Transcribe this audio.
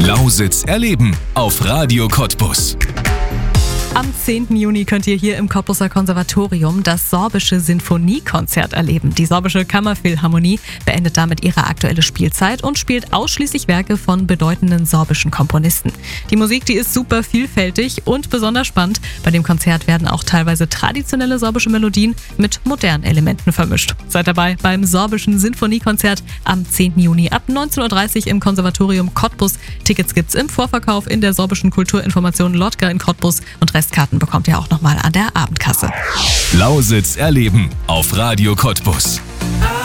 Lausitz erleben auf Radio Cottbus. Am 10. Juni könnt ihr hier im Cottbuser Konservatorium das Sorbische Sinfoniekonzert erleben. Die Sorbische Kammerphilharmonie beendet damit ihre aktuelle Spielzeit und spielt ausschließlich Werke von bedeutenden sorbischen Komponisten. Die Musik, die ist super vielfältig und besonders spannend. Bei dem Konzert werden auch teilweise traditionelle sorbische Melodien mit modernen Elementen vermischt. Seid dabei beim Sorbischen Sinfoniekonzert am 10. Juni ab 19.30 Uhr im Konservatorium Cottbus. Tickets gibt's im Vorverkauf in der Sorbischen Kulturinformation Lotka in Cottbus und Restkarten bekommt ihr auch nochmal an der Abendkasse. Lausitz erleben auf Radio Cottbus.